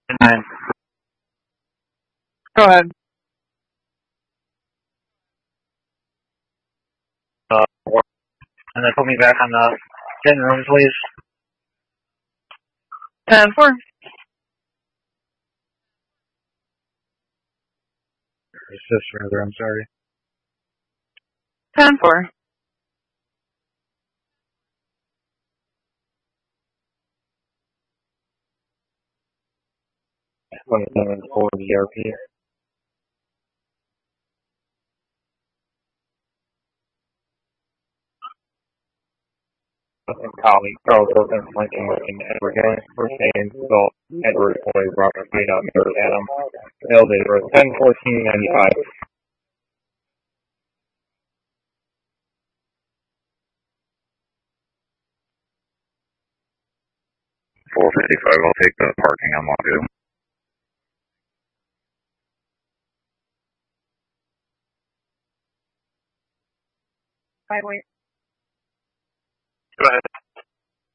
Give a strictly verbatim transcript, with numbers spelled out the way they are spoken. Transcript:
Nine. Go ahead. Uh, and then put me back on the ten room, please. Ten four. Your sister, rather. I'm sorry. Ten four. Twenty-seven four D R P. And colleague Charles Wilson, Lincoln, Lincoln, Edward Hillis, Bruce Haynes, Salt, Edward Boyd, Robert Wade, Mary Adam, L J, Rose, ten fourteen ninety-five. four fifty-five, I'll take the parking on lot two. Five wait.